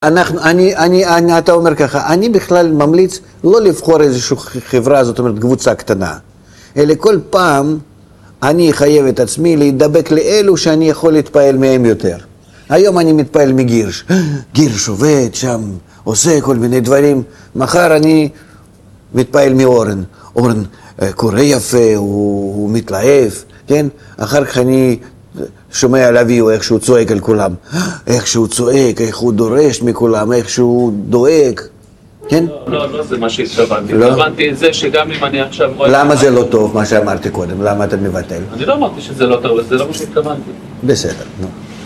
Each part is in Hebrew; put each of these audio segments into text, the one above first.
אתה אומר ככה, אני בכלל ממליץ לא לבחור איזושהי חברה, זאת אומרת קבוצה קטנה, אלא כל פעם אני אחייב את עצמי להידבק לאלו שאני יכול להתפעל מהם יותר. היום אני מתפעל מגירש, גירש עובד שם, עושה כל מיני דברים, מחר אני מתפעל מאורן, אורן קורא יפה, הוא מתלהב, כן? אחר כך אני שומע על אביו איך שהוא צועק על כולם, איך שהוא צועק, איך הוא דורש מכולם, איך שהוא דואג, כן? לא זה מה שהתכוונתי, התכוונתי זה שגם אם אני עכשיו רואה... למה זה לא טוב מה שאמרתי קודם? למה אתה מבטל? אני לא אמרתי שזה לא טוב, זה לא מה שהתכוונתי. בסדר, נו.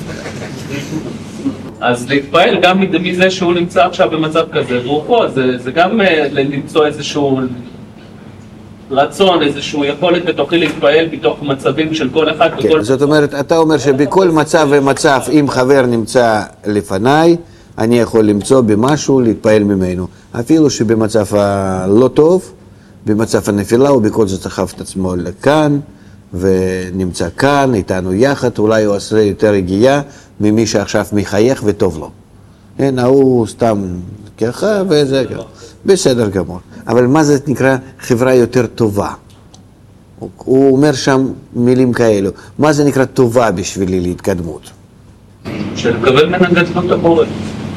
אז להתפעל גם מזה שהוא נמצא עכשיו במצב כזה, והוא פה, זה גם למצוא איזשהו רצון, איזשהו יכולת בתוכי להתפעל בתוך מצבים של כל אחד. כן, זאת אומרת, אתה אומר שבכל מצב ומצב, אם חבר נמצא לפניי, אני יכול למצוא במשהו להתפעל ממנו. אפילו שבמצב הלא טוב, במצב הנפילה, הוא בכל זאת סחב את עצמו לכאן, ונמצא כאן, איתנו יחד, אולי הוא עושה יותר רגיעה ממי שעכשיו מחייך וטוב לו. כן, הוא סתם ככה וזה ככה. בסדר גמור. אבל מה זה נקרא חברה יותר טובה? הוא אומר שם מילים כאלו. מה זה נקרא טובה בשבילי להתקדמות? שלקבל מן הגדלות הבורא.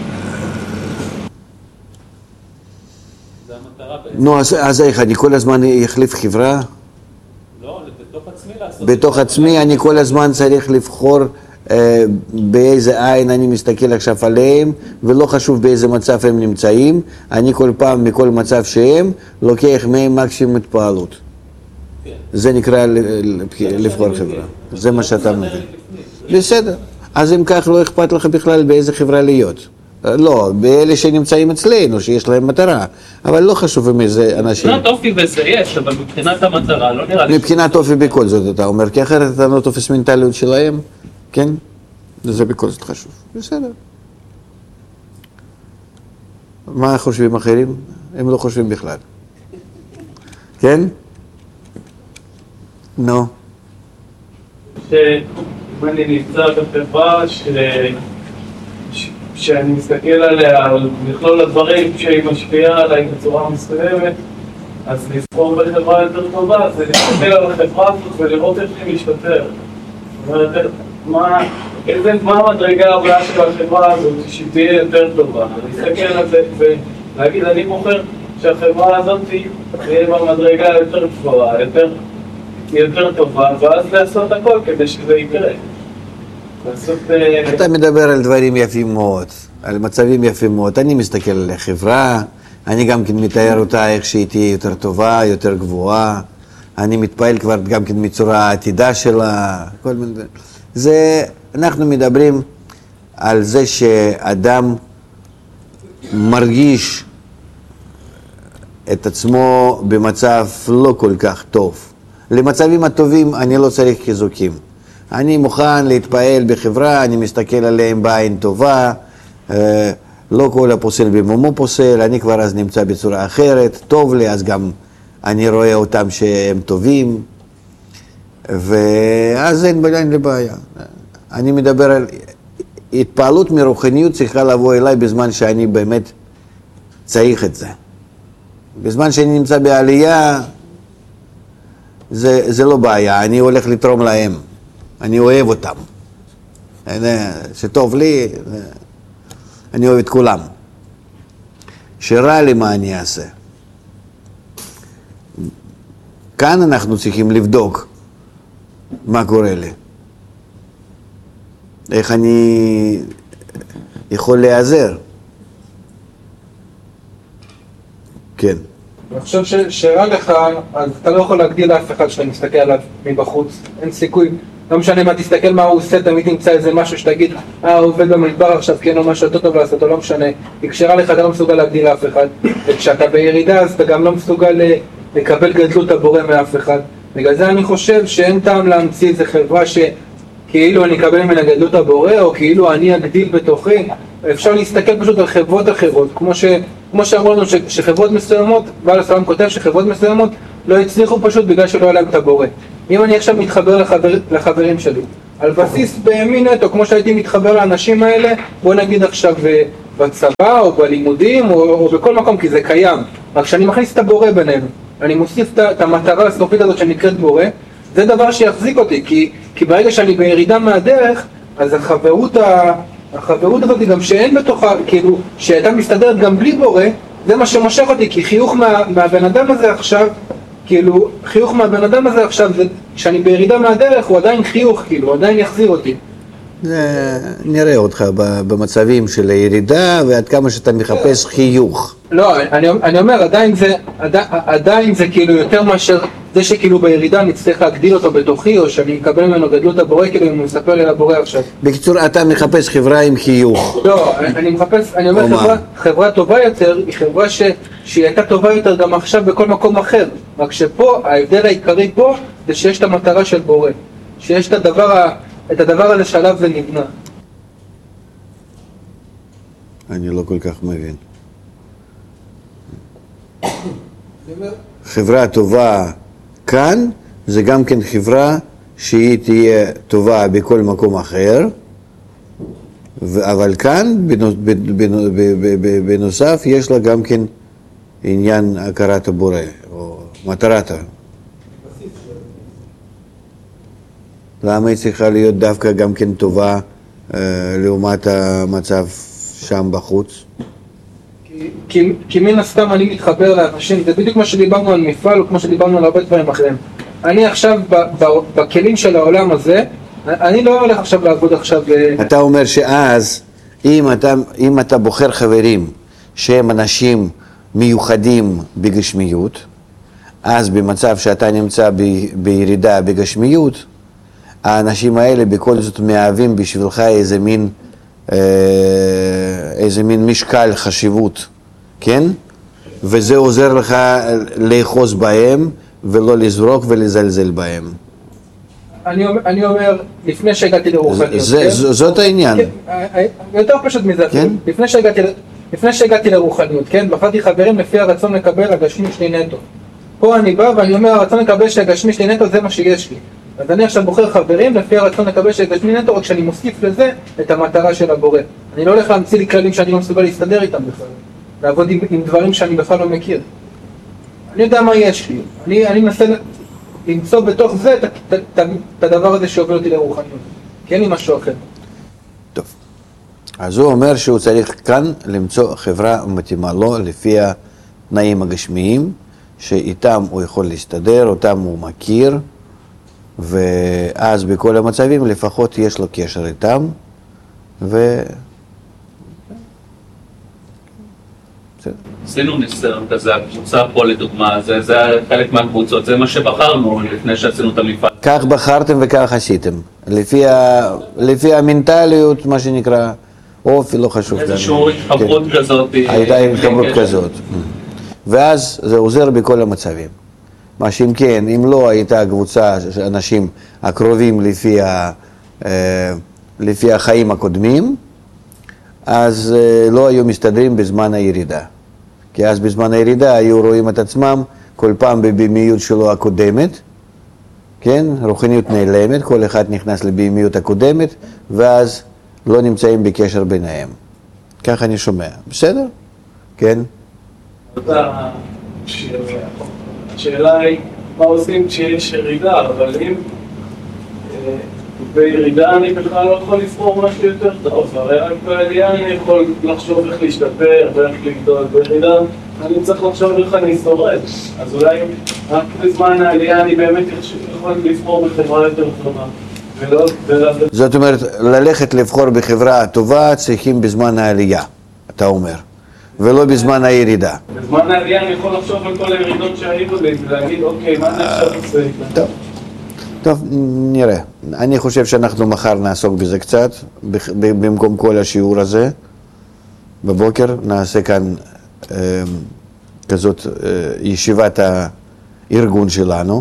זה המטרה בעצם. נו, אז איך, אני כל הזמן אחליף חברה? לא, בתוך עצמי לעשות. בתוך עצמי אני כל הזמן צריך לבחור באיזה עין אני מסתכל עכשיו עליהם, ולא חשוב באיזה מצב הם נמצאים, אני כל פעם מכל מצב שהם לוקח מהם מקסימום התפעלות. זה נקרא לבחור חברה, זה מה שאתה מבין. בסדר, אז אם כך לא אכפת לך בכלל באיזה חברה להיות. לא, באלה שנמצאים אצלנו, שיש להם מטרה, אבל לא חשוב עם איזה אנשים. מבחינת אופי וזה יש, אבל מבחינת המטרה לא נראה לי. מבחינת אופי בכל זאת אתה אומר, כי אחרת אתה לא תופס מנטליות שלהם, כן? זה בכל זאת חשוב. בסדר. מה חושבים אחרים? הם לא חושבים בכלל. כן? נו. אם אני נמצא בחברה שאני מסתכל עליה, על מכלול הדברים שהיא משפיעה עליי בצורה מסוימת, אז לבחור בחברה יותר טובה, זה להסתכל על החברה הזאת ולראות איך היא משתפר. זאת אומרת, מה המדרגה הבאה של החברה הזאת שהיא תהיה יותר טובה? להסתכל על זה ולהגיד, אני בוחר שהחברה הזאת תהיה במדרגה יותר גבוהה, יותר טובה, ואז לעשות הכל כדי שזה יקרה. אתה מדבר על דברים יפים מאוד, על מצבים יפים מאוד. אני מסתכל על החברה, אני גם כן מתאר אותה איך שהיא תהיה יותר טובה, יותר גבוהה. אני מתפעל כבר גם כן מצורה העתידה שלה, כל מיני דברים. אנחנו מדברים על זה שאדם מרגיש את עצמו במצב לא כל כך טוב. למצבים הטובים אני לא צריך חיזוקים. אני מוכן להתפעל בחברה, אני מסתכל עליהם בעין טובה, לא כל הפוסל במומו פוסל, אני כבר אז נמצא בצורה אחרת, טוב לי, אז גם אני רואה אותם שהם טובים, ואז אין בעיה. אני מדבר על התפעלות מרוחניות צריכה לבוא אליי בזמן שאני באמת צריך את זה. בזמן שאני נמצא בעלייה, זה לא בעיה, אני הולך לתרום להם, אני אוהב אותם. שטוב לי, אני אוהב את כולם. שרע לי מה אני אעשה. כאן אנחנו צריכים לבדוק מה קורה לי. איך אני יכול להיעזר. כן. אני חושב שרע לך, אז אתה לא יכול להגדיל לאף אחד שאתה מסתכל עליו מבחוץ. אין סיכוי. לא משנה מה תסתכל מה הוא עושה, תמיד תמצא איזה משהו שתגיד, הוא עובד במדבר עכשיו, כן, או משהו יותר טוב לעשות, או לא משנה. כי כשרע לך אתה לא מסוגל להגדיל לאף אחד. וכשאתה בירידה אז אתה גם לא מסוגל לקבל גדלות הבורא מאף אחד. בגלל זה אני חושב שאין טעם להמציא איזה חברה שכאילו אני אקבל ממנה גדלות הבורא, או כאילו אני אגדיל בתוכי. אפשר להסתכל פשוט על חברות אחרות, כמו שאמרו לנו שחברות מסוימות, בעל הסלם כותב שחברות מסוימות לא הצליחו פשוט בגלל שלא היה להם את הבורא. אם אני עכשיו מתחבר לחברים שלי, על בסיס בימין נטו, כמו שהייתי מתחבר לאנשים האלה, בוא נגיד עכשיו בצבא או בלימודים או בכל מקום, כי זה קיים. רק שאני מכניס את הבורא בינינו, אני מוסיף את המטרה הסופית הזאת שנקראת בורא, זה דבר שיחזיק אותי, כי ברגע שאני בירידה מהדרך, אז החברות הזאת גם שאין בתוכה, כאילו, שהייתה מסתדרת גם בלי בורא, זה מה שמושך אותי, כי חיוך מהבן אדם הזה עכשיו, כאילו, חיוך מהבן אדם הזה עכשיו, כשאני בירידה מהדרך, הוא עדיין חיוך, כאילו, הוא עדיין יחזיר אותי. נראה אותך במצבים של הירידה, ועד כמה שאתה מחפש חיוך. לא, אני אומר, עדיין זה כאילו יותר מאשר זה שכאילו בירידה אני צריך להגדיל אותו בתוכי, או שאני מקבל ממנו גדלות הבורא, כאילו אם הוא מספר לי על הבורא עכשיו. בקיצור, אתה מחפש חברה עם חיוך. לא, אני אומר חברה טובה יותר, היא חברה שהיא הייתה טובה יותר גם עכשיו בכל מקום אחר. רק שפה, ההבדל העיקרי פה, זה שיש את המטרה של בורא. שיש את הדבר הזה שעליו זה נבנה. אני לא כל כך מבין. חברה טובה כאן, זה גם כן חברה שהיא תהיה טובה בכל מקום אחר, אבל כאן בנוסף יש לה גם כן עניין הכרת הבורא, או מטרת. למה היא צריכה להיות דווקא גם כן טובה לעומת המצב שם בחוץ? כי מן הסתם אני מתחבר לאנשים, זה בדיוק מה שדיברנו על מפעל, או כמו שדיברנו על הרבה דברים אחרים. אני עכשיו בכלים של העולם הזה, אני לא הולך עכשיו לעבוד עכשיו... אתה אומר שאז, אם אתה בוחר חברים שהם אנשים מיוחדים בגשמיות, אז במצב שאתה נמצא בירידה בגשמיות, האנשים האלה בכל זאת מהווים בשבילך איזה מין משקל חשיבות, כן? וזה עוזר לך לאחוז בהם ולא לזרוק ולזלזל בהם. אני אומר, לפני שהגעתי לרוחניות, זאת העניין. יותר פשוט מזה, לפני שהגעתי לרוחניות, כן? בחרתי חברים לפי הרצון לקבל הגשמי שלי נטו. פה אני בא ואני אומר, הרצון לקבל שהגשמי שלי נטו זה מה שיש לי. אז אני עכשיו בוחר חברים לפי הרצון לקבל שהגשמי נטו, רק שאני מוסיף לזה את המטרה של הבורא. אני לא הולך להמציא לי כללים שאני לא מסוגל להסתדר איתם בכלל. לעבוד עם דברים שאני בכלל לא מכיר. אני יודע מה יש לי. אני מנסה למצוא בתוך זה את הדבר הזה שיוביל אותי לרוחניות. כי אין לי משהו אחר. טוב. אז הוא אומר שהוא צריך כאן למצוא חברה מתאימה לו לפי התנאים הגשמיים, שאיתם הוא יכול להסתדר, אותם הוא מכיר, ואז בכל המצבים לפחות יש לו קשר איתם, עשינו ניסיון כזה, הקבוצה פה לדוגמה, זה חלק מהקבוצות, זה מה שבחרנו לפני שעשינו את המפעל. כך בחרתם וכך עשיתם, לפי המנטליות, מה שנקרא, אופי, לא חשוב. איזושהי התחברות כזאת. הייתה התחברות כזאת. ואז זה עוזר בכל המצבים. מה שאם כן, אם לא הייתה קבוצה של אנשים הקרובים לפי החיים הקודמים, אז לא היו מסתדרים בזמן הירידה. כי אז בזמן הירידה היו רואים את עצמם כל פעם בבימיות שלו הקודמת, כן? רוחניות נעלמת, כל אחד נכנס לבימיות הקודמת, ואז לא נמצאים בקשר ביניהם. כך אני שומע. בסדר? כן? השאלה היא, מה עושים כשיש ירידה, אבל אם בירידה אני בכלל לא יכול לבחור משהו יותר טוב, הרי רק בעלייה אני יכול לחשוב איך להשתפר ואיך לגדול, בירידה אני צריך לחשוב איך אני שורד, אז אולי רק בזמן העלייה אני באמת יכול לבחור בחברה יותר טובה. זאת אומרת, ללכת לבחור בחברה טובה צריכים בזמן העלייה, אתה אומר. ולא בזמן הירידה. בזמן העלייה אני יכול לחשוב על כל הירידות שהיו לי ולהגיד, אוקיי, מה זה עכשיו עושה איתה? טוב, נראה. אני חושב שאנחנו מחר נעסוק בזה קצת, במקום כל השיעור הזה. בבוקר נעשה כאן כזאת ישיבת הארגון שלנו.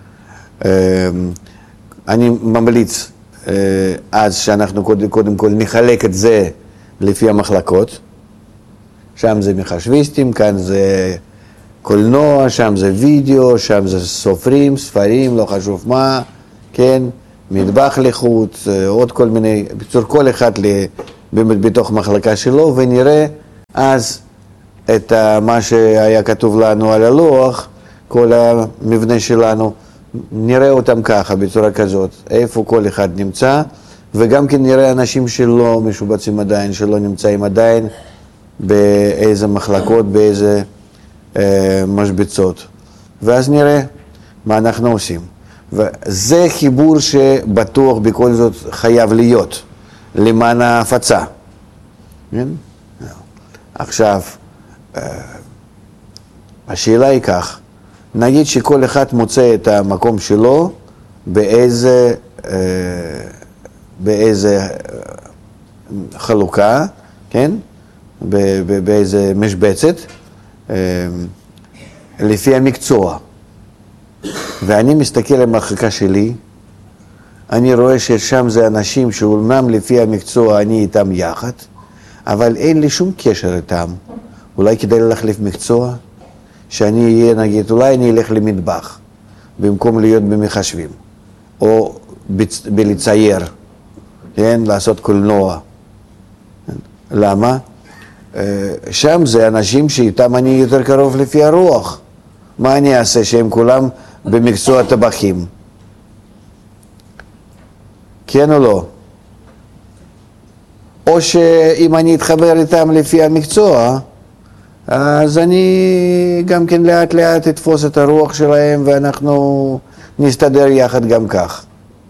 אני ממליץ אז שאנחנו קודם כל נחלק את זה לפי המחלקות. שם זה מחשביסטים, כאן זה קולנוע, שם זה וידאו, שם זה סופרים, ספרים, לא חשוב מה, כן, מטבח לחוץ, עוד כל מיני, בצור כל אחד בתוך מחלקה שלו, ונראה אז את מה שהיה כתוב לנו על הלוח, כל המבנה שלנו, נראה אותם ככה, בצורה כזאת, איפה כל אחד נמצא, וגם כן נראה אנשים שלא משובצים עדיין, שלא נמצאים עדיין באיזה מחלקות, באיזה משבצות. ואז נראה מה אנחנו עושים. וזה חיבור שבטוח בכל זאת חייב להיות, למען ההפצה. כן? עכשיו, השאלה היא כך, נגיד שכל אחד מוצא את המקום שלו באיזה חלוקה, כן? באיזה משבצת, לפי המקצוע. ואני מסתכל על המחלקה שלי, אני רואה ששם זה אנשים שאומנם לפי המקצוע אני איתם יחד, אבל אין לי שום קשר איתם. אולי כדאי להחליף מקצוע? שאני אהיה, נגיד, אולי אני אלך למטבח, במקום להיות במחשבים, או בלצייר, כן? לעשות קולנוע. למה? שם זה אנשים שאיתם אני יותר קרוב לפי הרוח. מה אני אעשה שהם כולם במקצוע טבחים? כן או לא? או שאם אני אתחבר איתם לפי המקצוע, אז אני גם כן לאט לאט אתפוס את הרוח שלהם ואנחנו נסתדר יחד גם כך.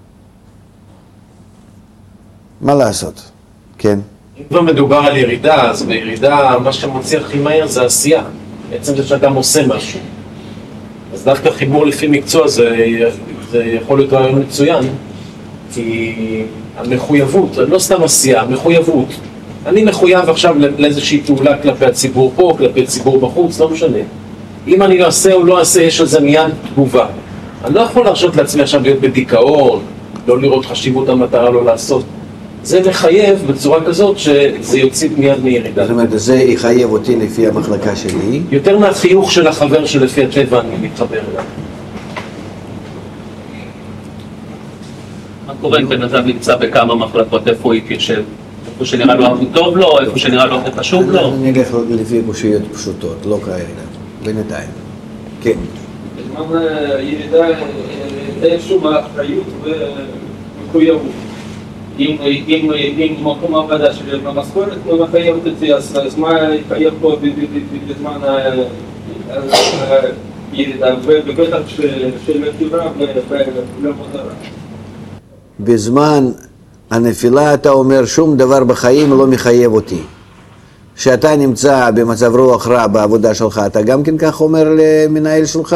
מה לעשות? כן? אם כבר מדובר על ירידה, אז בירידה מה שמוציא הכי מהר זה עשייה. בעצם זה שאדם עושה משהו. אז דווקא חיבור לפי מקצוע זה יכול להיות רעיון מצוין, כי המחויבות, לא סתם עשייה, המחויבות. אני מחויב עכשיו לאיזושהי פעולה כלפי הציבור פה, כלפי הציבור בחוץ, לא משנה. אם אני לא אעשה או לא אעשה, יש על זה מיד תגובה. אני לא יכול להרשות לעצמי עכשיו להיות בדיכאון, לא לראות חשיבות המטרה לא לעשות. זה מחייב בצורה כזאת שזה יוציא מיד מירידה. זאת אומרת, זה יחייב אותי לפי המחלקה שלי. יותר מהחיוך של החבר שלפי הטבע אני מתחבר אליו. מה קורה אם בן אדם נמצא בכמה מחלקות, איפה הוא יתיישב? איפה שנראה לו הכי טוב לו, איפה שנראה לו הכי חשוב לו? אני אלך לפי קושיות פשוטות, לא כאלה, בינתיים. כן. בזמן ירידה אין שום אחריות ומחויבות. אם מקום העבודה שלי במשכורת לא מחייבת אותי, אז מה יחייב פה בזמן ירידה, ובטח של חברה ולמטרה. בזמן הנפילה אתה אומר שום דבר בחיים לא מחייב אותי. שאתה נמצא במצב רוח רע בעבודה שלך, אתה גם כן כך אומר למנהל שלך?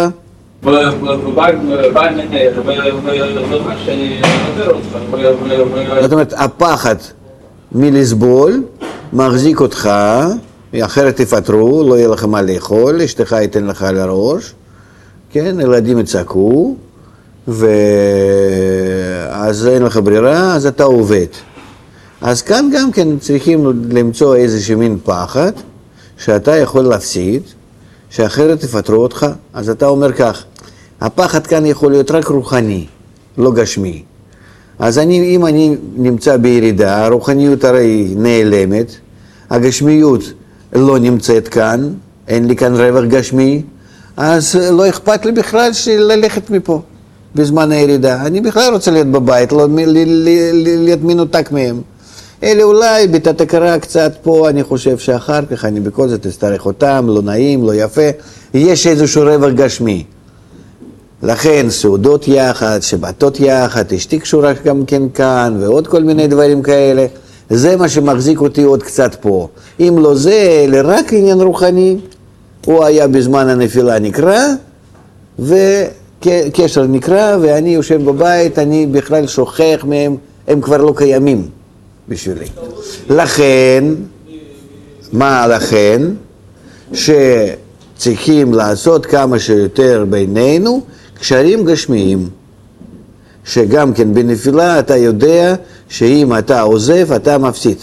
זאת אומרת, הפחד מלסבול מחזיק אותך, אחרת תפטרו, לא יהיה לך מה לאכול, אשתך ייתן לך על הראש, כן, ילדים יצעקו, ואז אין לך ברירה, אז אתה עובד. אז כאן גם כן צריכים למצוא איזשהו מין פחד, שאתה יכול להפסיד, שאחרת תפטרו אותך. אז אתה אומר כך, הפחד כאן יכול להיות רק רוחני, לא גשמי. אז אם אני נמצא בירידה, הרוחניות הרי נעלמת, הגשמיות לא נמצאת כאן, אין לי כאן רווח גשמי, אז לא אכפת לי בכלל ללכת מפה בזמן הירידה. אני בכלל רוצה להיות בבית, לא להיות מנותק מהם. אלה אולי בתת הכרה קצת פה, אני חושב שאחר כך אני בכל זאת אצטרך אותם, לא נעים, לא יפה. יש איזשהו רווח גשמי. לכן סעודות יחד, שבתות יחד, אשתי קשורה גם כן כאן, ועוד כל מיני דברים כאלה. זה מה שמחזיק אותי עוד קצת פה. אם לא זה, אלא רק עניין רוחני, הוא היה בזמן הנפילה נקרא, וקשר נקרא, ואני יושב בבית, אני בכלל שוכח מהם, הם כבר לא קיימים בשבילי. לכן, מה לכן? שצריכים לעשות כמה שיותר בינינו קשרים גשמיים. שגם כן בנפילה אתה יודע שאם אתה עוזב אתה מפסיד.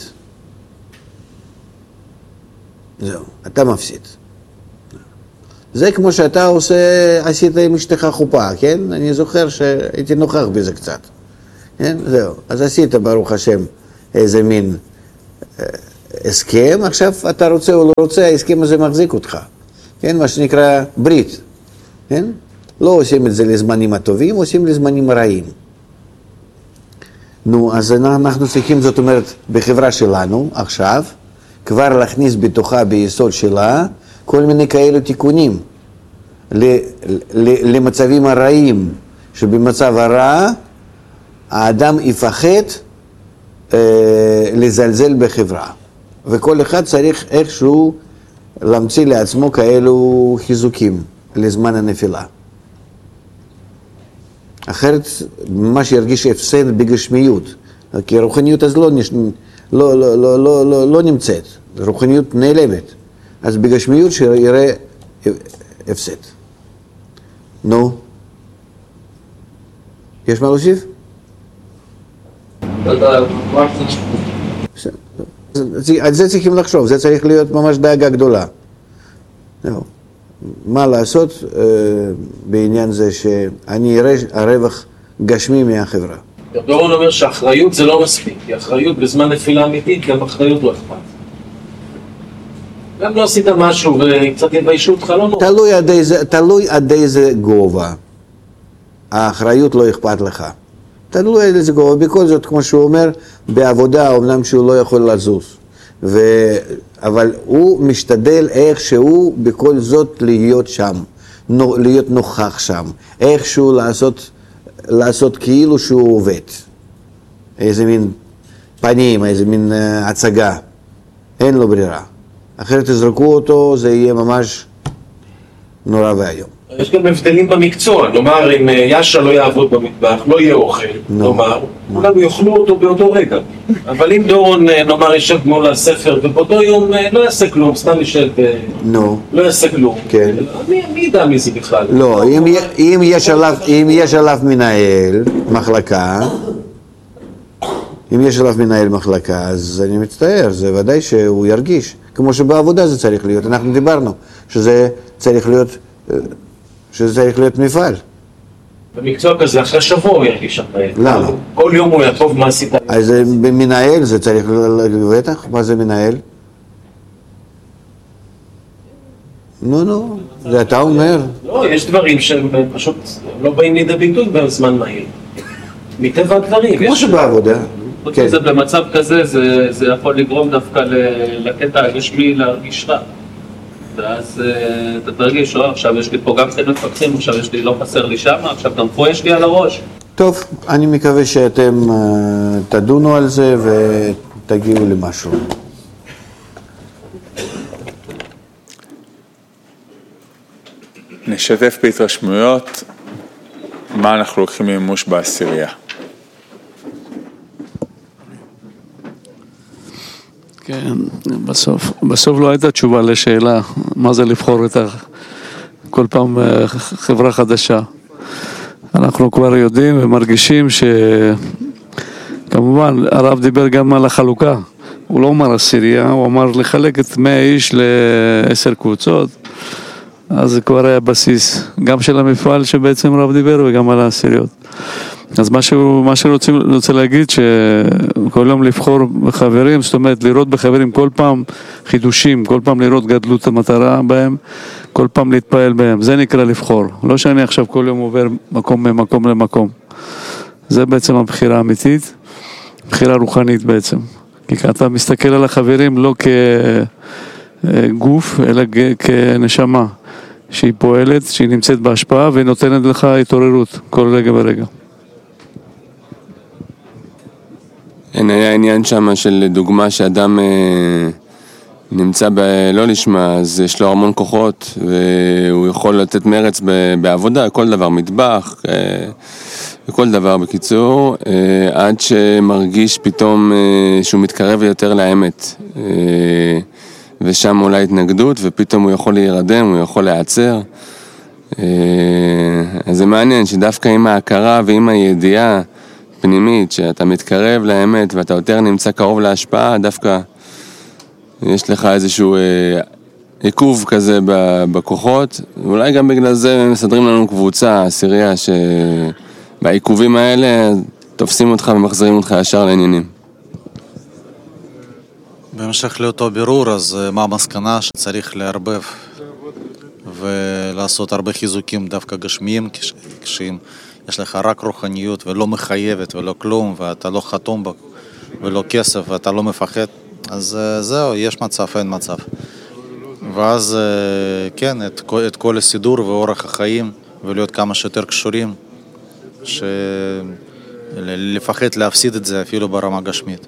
זהו, אתה מפסיד. זה כמו שאתה עשית עם אשתך חופה, כן? אני זוכר שהייתי נוכח בזה קצת. כן? זהו, אז עשית ברוך השם איזה מין הסכם, עכשיו אתה רוצה או לא רוצה, ההסכם הזה מחזיק אותך. כן, מה שנקרא ברית. כן? לא עושים את זה לזמנים הטובים, עושים לזמנים הרעים. נו, אז אנחנו צריכים, זאת אומרת, בחברה שלנו, עכשיו, כבר להכניס בתוכה, ביסוד שלה, כל מיני כאלו תיקונים למצבים הרעים, שבמצב הרע, האדם יפחד לזלזל בחברה. וכל אחד צריך איכשהו להמציא לעצמו כאלו חיזוקים לזמן הנפילה. אחרת מה שירגיש הפסד בגשמיות, כי הרוחניות אז לא נמצאת, רוחניות נעלמת, אז בגשמיות שיראה הפסד. נו, יש מה להוסיף? על זה צריכים לחשוב, זה צריך להיות ממש דאגה גדולה. מה לעשות בעניין זה שאני אראה הרווח גשמי מהחברה. דורון אומר שאחריות זה לא מספיק, כי אחריות בזמן נפילה אמיתית, גם אחריות לא אכפת. גם לא עשית משהו וקצת יביישו אותך, לא נורא. תלוי עד איזה גובה. האחריות לא אכפת לך. תלוי עד איזה גובה. בכל זאת, כמו שהוא אומר, בעבודה, אומנם שהוא לא יכול לזוז. אבל הוא משתדל איכשהו בכל זאת להיות שם, להיות נוכח שם. איכשהו לעשות כאילו שהוא עובד. איזה מין פנים, איזה מין הצגה. אין לו ברירה. אחרת תזרקו אותו, זה יהיה ממש נורא והיום. יש גם הבדלים במקצוע, נאמר אם יאשה לא יעבוד במטבח, לא יהיה אוכל, נאמר, כולם יאכלו אותו באותו רגע. אבל אם דורון, נאמר, יישב מול הספר, ובאותו יום לא יעשה כלום, סתם יישב, לא יעשה כלום. כן. מי ידע מי זה בכלל? לא, אם יש עליו מנהל מחלקה, אז אני מצטער, זה ודאי שהוא ירגיש. כמו שבעבודה זה צריך להיות, אנחנו דיברנו, שזה צריך להיות מפעל. במקצוע כזה, אחרי שבוע הוא ירגיש אחרי. למה? כל יום הוא יעקוב מה עשית. אז במנהל זה צריך, בטח, מה זה מנהל? נו, זה אתה אומר. לא, יש דברים שהם פשוט לא באים לידי ביטוי בזמן מהיר. מטבע הדברים. כמו שבעבודה. חוץ מזה, במצב כזה, זה יכול לגרום דווקא לקטע הגשמי להרגיש רע. ואז אתה תרגיש, עכשיו יש לי פה גם כן מפקחים, עכשיו יש לי, לא חסר לי שם, עכשיו גם פה יש לי על הראש. טוב, אני מקווה שאתם תדונו על זה ותגיעו למשהו. נשתף בהתרשמויות מה אנחנו לוקחים ממימוש בעשירייה. כן, בסוף לא הייתה תשובה לשאלה מה זה לבחור את כל פעם חברה חדשה. אנחנו כבר יודעים ומרגישים שכמובן הרב דיבר גם על החלוקה, הוא לא אמר עשירייה, הוא אמר לחלק את 100 איש ל10 קבוצות, אז זה כבר היה בסיס גם של המפעל שבעצם הרב דיבר וגם על העשיריות. אז מה שרוצה להגיד שכל יום לבחור בחברים, זאת אומרת לראות בחברים כל פעם חידושים, כל פעם לראות גדלות המטרה בהם, כל פעם להתפעל בהם, זה נקרא לבחור. לא שאני עכשיו כל יום עובר ממקום למקום. זה בעצם הבחירה האמיתית, בחירה רוחנית בעצם. כי אתה מסתכל על החברים לא כגוף, אלא כנשמה שהיא פועלת, שהיא נמצאת בהשפעה והיא נותנת לך התעוררות כל רגע ורגע. היה עניין שם של דוגמה שאדם נמצא לא לשמה, אז יש לו המון כוחות והוא יכול לתת מרץ בעבודה, כל דבר, מטבח, וכל דבר בקיצור, עד שמרגיש פתאום שהוא מתקרב יותר לאמת, ושם אולי התנגדות ופתאום הוא יכול להירדם, הוא יכול להיעצר. אז זה מעניין שדווקא עם ההכרה ועם הידיעה פנימית, שאתה מתקרב לאמת ואתה יותר נמצא קרוב להשפעה, דווקא יש לך איזשהו עיכוב כזה בכוחות, ואולי גם בגלל זה מסדרים לנו קבוצה, עשירייה, שבעיכובים האלה תופסים אותך ומחזירים אותך ישר לעניינים. בהמשך לאותו בירור, אז מה המסקנה? שצריך לערבב ולעשות הרבה חיזוקים דווקא גשמיים, כשאם יש לך רק רוחניות ולא מחייבת ולא כלום, ואתה לא חתום בה ולא כסף ואתה לא מפחד, אז זהו, יש מצב, אין מצב. ואז כן, את כל הסידור ואורח החיים, ולהיות כמה שיותר קשורים, לפחד להפסיד את זה אפילו ברמה גשמית.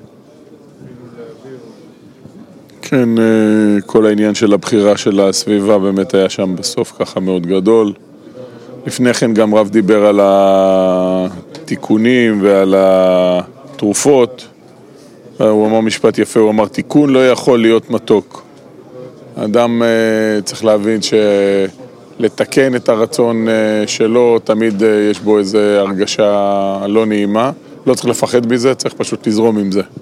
כן, כל העניין של הבחירה של הסביבה באמת היה שם בסוף ככה מאוד גדול. לפני כן גם רב דיבר על התיקונים ועל התרופות. הוא אמר משפט יפה, הוא אמר תיקון לא יכול להיות מתוק. האדם צריך להבין שלתקן את הרצון שלו, תמיד יש בו איזו הרגשה לא נעימה. לא צריך לפחד מזה, צריך פשוט לזרום עם זה.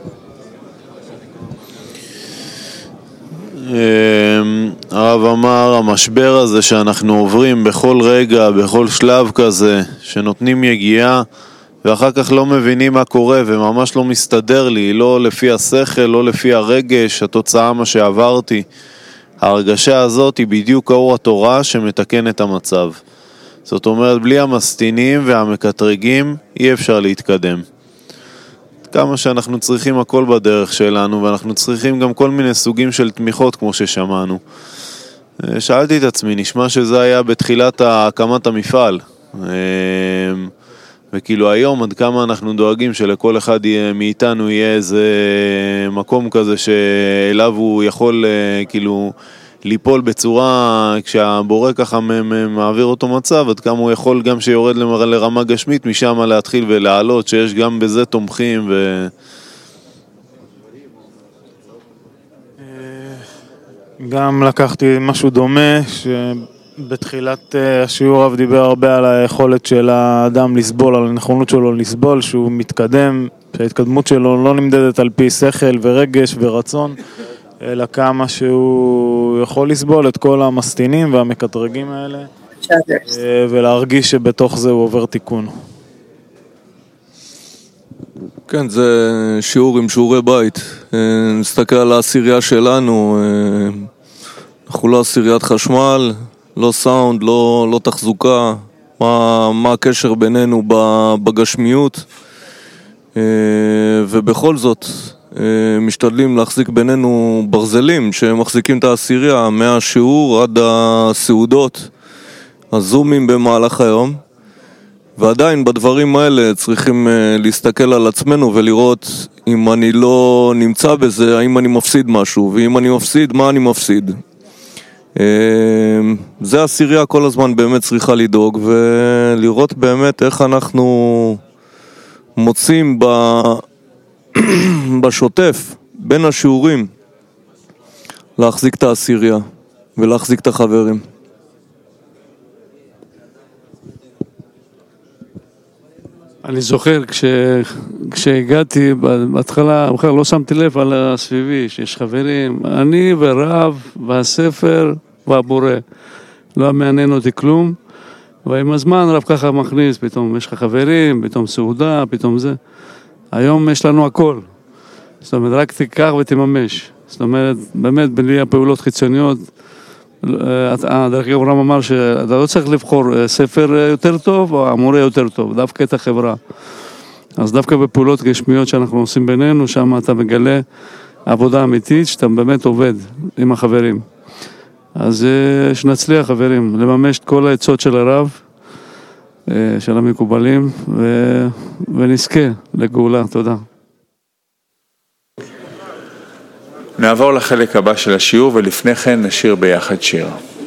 הרב אמר, המשבר הזה שאנחנו עוברים בכל רגע, בכל שלב כזה, שנותנים יגיעה ואחר כך לא מבינים מה קורה וממש לא מסתדר לי, לא לפי השכל, לא לפי הרגש, התוצאה מה שעברתי. ההרגשה הזאת היא בדיוק האור התורה שמתקן את המצב. זאת אומרת, בלי המסתינים והמקטרגים אי אפשר להתקדם. כמה שאנחנו צריכים הכל בדרך שלנו, ואנחנו צריכים גם כל מיני סוגים של תמיכות כמו ששמענו. שאלתי את עצמי, נשמע שזה היה בתחילת הקמת המפעל. וכאילו היום עד כמה אנחנו דואגים שלכל אחד מאיתנו יהיה איזה מקום כזה שאליו הוא יכול כאילו ליפול בצורה, כשהבורא ככה מעביר אותו מצב, עד כמה הוא יכול גם שיורד לרמה גשמית, משם להתחיל ולעלות, שיש גם בזה תומכים גם לקחתי משהו דומה, שבתחילת השיעור רב דיבר הרבה על היכולת של האדם לסבול, על הנכונות שלו לסבול, שהוא מתקדם, שההתקדמות שלו לא נמדדת על פי שכל ורגש ורצון, אלא כמה שהוא יכול לסבול את כל המסתינים והמקטרגים האלה, ולהרגיש שבתוך זה הוא עובר תיקון. כן, זה שיעור עם שיעורי בית. נסתכל על העשירייה שלנו, אנחנו לא עשיריית חשמל, לא סאונד, לא תחזוקה, מה הקשר בינינו בגשמיות, ובכל זאת משתדלים להחזיק בינינו ברזלים שמחזיקים את העשירייה מהשיעור עד הסעודות, הזומים במהלך היום. ועדיין בדברים האלה צריכים להסתכל על עצמנו ולראות אם אני לא נמצא בזה, האם אני מפסיד משהו, ואם אני מפסיד, מה אני מפסיד. זה העשירייה כל הזמן באמת צריכה לדאוג, ולראות באמת איך אנחנו מוצאים בשוטף בין השיעורים להחזיק את העשירייה ולהחזיק את החברים. אני זוכר כשהגעתי בהתחלה, בכלל לא שמתי לב על הסביבי, שיש חברים, אני ורב והספר והבורא. לא מעניין אותי כלום, ועם הזמן רב ככה מכניס, פתאום יש לך חברים, פתאום סעודה, פתאום זה. היום יש לנו הכל. זאת אומרת, רק תיקח ותממש. זאת אומרת, באמת, בלי הפעולות חיצוניות, דרך אגב רם אמר שאתה לא צריך לבחור ספר יותר טוב או המורה יותר טוב, דווקא את החברה. אז דווקא בפעולות גשמיות שאנחנו עושים בינינו, שם אתה מגלה עבודה אמיתית שאתה באמת עובד עם החברים. אז שנצליח חברים, לממש את כל העצות של הרב, של המקובלים, ונזכה לגאולה. תודה. נעבור לחלק הבא של השיעור, ולפני כן נשיר ביחד שיר.